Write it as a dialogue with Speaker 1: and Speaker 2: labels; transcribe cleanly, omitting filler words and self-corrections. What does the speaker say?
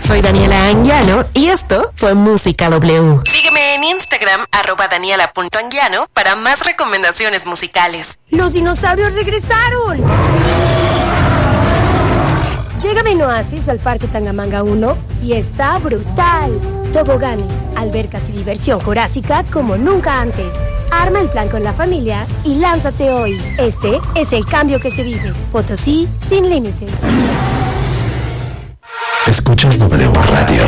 Speaker 1: soy Daniela Anguiano y esto fue Música W. Sígueme en Instagram, @daniela.anguiano, para más recomendaciones musicales.
Speaker 2: ¡Los dinosaurios regresaron! Llega Beno Oasis al Parque Tangamanga 1 y está brutal. Toboganes, albercas y diversión jurásica como nunca antes. Arma el plan con la familia y lánzate hoy. Este es el cambio que se vive. Potosí sin límites.
Speaker 3: Escuchas W Radio.